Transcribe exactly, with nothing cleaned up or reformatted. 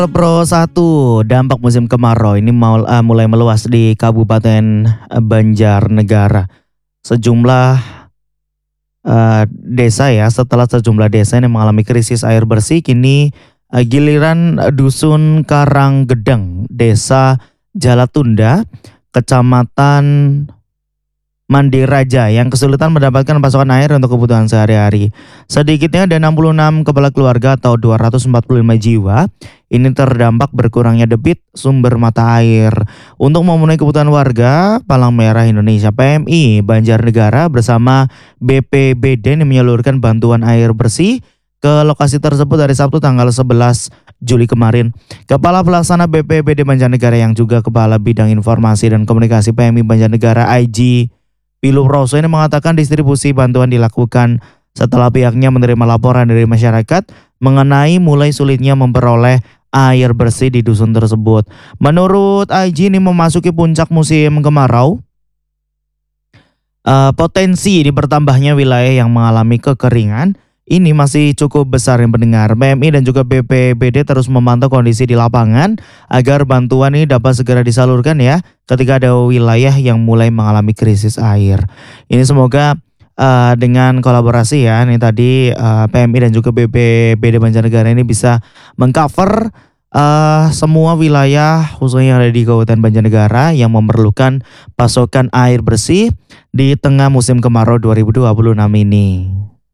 Pro satu, dampak musim kemarau ini mau, uh, mulai meluas di Kabupaten uh, Banjarnegara. Sejumlah uh, desa ya, setelah sejumlah desa yang mengalami krisis air bersih, kini uh, giliran uh, dusun Karanggedang, Desa Jalatunda, Kecamatan Mandiraja yang kesulitan mendapatkan pasokan air untuk kebutuhan sehari-hari. Sedikitnya ada enam puluh enam kepala keluarga atau dua ratus empat puluh lima jiwa ini terdampak berkurangnya debit sumber mata air. Untuk memenuhi kebutuhan warga, Palang Merah Indonesia P M I Banjarnegara bersama B P B D ini menyalurkan bantuan air bersih ke lokasi tersebut dari Sabtu tanggal sebelas Juli kemarin. Kepala Pelaksana B P B D Banjarnegara yang juga Kepala Bidang Informasi dan Komunikasi P M I Banjarnegara I G Pilu Roso ini mengatakan distribusi bantuan dilakukan setelah pihaknya menerima laporan dari masyarakat mengenai mulai sulitnya memperoleh air bersih di dusun tersebut. Menurut I G ini memasuki puncak musim kemarau, uh, potensi di bertambahnya wilayah yang mengalami kekeringan ini masih cukup besar yang pendengar. P M I dan juga B P B D terus memantau kondisi di lapangan agar bantuan ini dapat segera disalurkan ya ketika ada wilayah yang mulai mengalami krisis air. Ini semoga uh, dengan kolaborasi ya ini tadi uh, P M I dan juga B P B D Banjarnegara ini bisa mengcover uh, semua wilayah khususnya yang ada di Kabupaten Banjarnegara yang memerlukan pasokan air bersih di tengah musim kemarau dua ribu dua puluh enam ini.